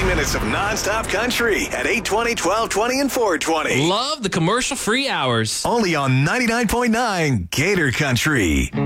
60 minutes of nonstop country at 820, 1220, and 420. Love the commercial-free hours. Only on 99.9 Gator Country.